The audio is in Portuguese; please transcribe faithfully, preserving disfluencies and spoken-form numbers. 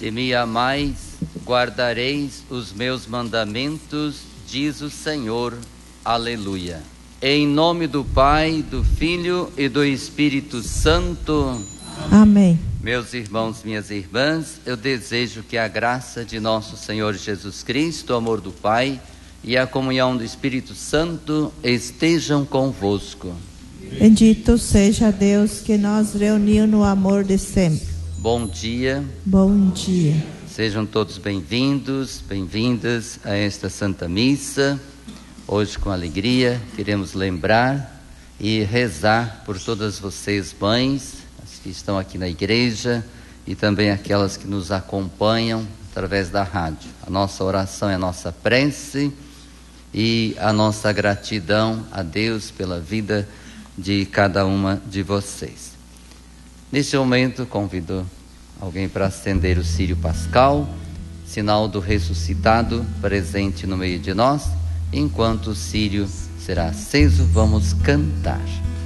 Se me amais, guardareis os meus mandamentos, diz o Senhor. Aleluia. Em nome do Pai, do Filho e do Espírito Santo. Amém. Meus irmãos, minhas irmãs, eu desejo que a graça de nosso Senhor Jesus Cristo, o amor do Pai e a comunhão do Espírito Santo estejam convosco. Bendito seja Deus que nos reuniu no amor de sempre. Bom dia. Bom dia. Sejam todos bem-vindos, bem-vindas a esta Santa Missa. Hoje, com alegria, queremos lembrar e rezar por todas vocês, mães, as que estão aqui na igreja e também aquelas que nos acompanham através da rádio. A nossa oração é a nossa prece e a nossa gratidão a Deus pela vida de cada uma de vocês. Neste momento, convido alguém para acender o círio pascal, sinal do ressuscitado presente no meio de nós. Enquanto o círio será aceso, vamos cantar.